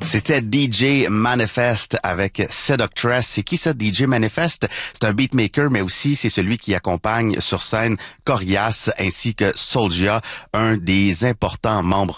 C'était DJ Manifest avec Seductress. C'est qui ça, DJ Manifest? C'est un beatmaker, mais aussi c'est celui qui accompagne sur scène Corias ainsi que Soulja, un des importants membres